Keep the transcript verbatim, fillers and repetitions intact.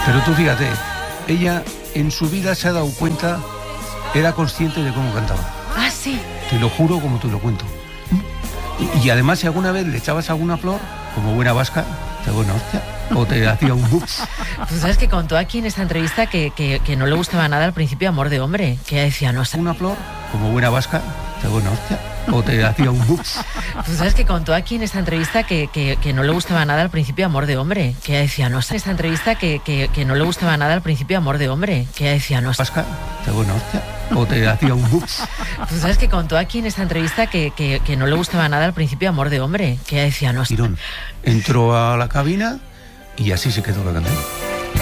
Pero tú fíjate, ella en su vida se ha dado cuenta, era consciente de cómo cantaba. Ah, sí. Te lo juro como te lo cuento. Y, y además, si alguna vez le echabas alguna flor, como buena vasca, te buena hostia, o te hacía un bups. Tú sabes que contó aquí en esta entrevista que, que, que no le gustaba nada al principio Amor de Hombre, que ella decía, no sé. Una flor, como buena vasca, te buena hostia, o te hacía un bups. Tú sabes que contó aquí en esta entrevista que, que, que no le gustaba nada al principio Amor de Hombre, que ella decía, no sé. Esta entrevista que, que, que no le gustaba nada al principio Amor de Hombre, que ella decía, no sé. Vasca, te buena hostia, o te hacía un bups. Tú sabes que contó aquí en esta entrevista que, que, que no le gustaba nada al principio Amor de Hombre, que ella decía, no sé. Entró a la cabina y así se quedó la canción.